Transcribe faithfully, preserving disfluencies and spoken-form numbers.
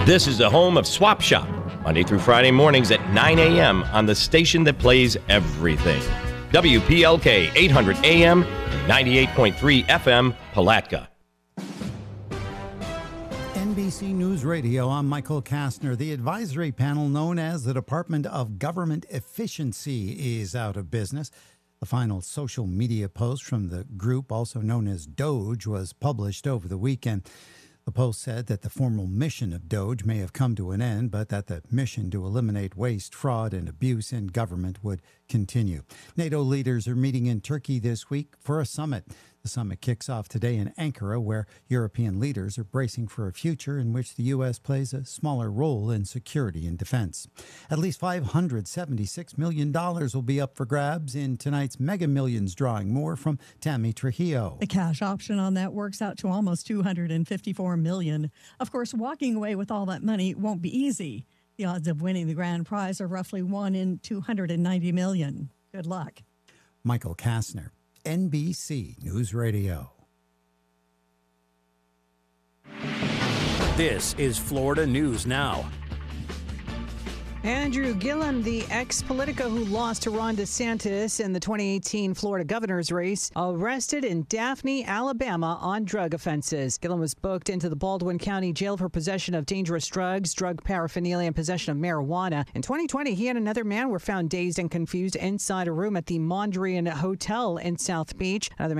This is the home of Swap Shop, Monday through Friday mornings at nine a.m. on the station that plays everything. W P L K eight hundred A M and ninety-eight point three F M, Palatka. N B C News Radio, I'm Michael Kastner. The advisory panel known as the Department of Government Efficiency is out of business. The final social media post from the group, also known as DOGE, was published over the weekend. The post said that the formal mission of DOGE may have come to an end, but that the mission to eliminate waste, fraud, and abuse in government would continue. NATO leaders are meeting in Turkey this week for a summit. The summit kicks off today in Ankara, where European leaders are bracing for a future in which the U S plays a smaller role in security and defense. At least five hundred seventy-six million dollars will be up for grabs in tonight's Mega Millions drawing. More from Tammy Trujillo. The cash option on that works out to almost two hundred fifty-four million dollars. Of course, walking away with all that money won't be easy. The odds of winning the grand prize are roughly one in two hundred ninety million. Good luck. Michael Kastner, N B C News Radio. This is Florida News Now. Andrew Gillum, the ex-Politico who lost to Ron DeSantis in the twenty eighteen Florida governor's race, arrested in Daphne, Alabama on drug offenses. Gillum was booked into the Baldwin County Jail for possession of dangerous drugs, drug paraphernalia, and possession of marijuana. In twenty twenty, he and another man were found dazed and confused inside a room at the Mondrian Hotel in South Beach. Another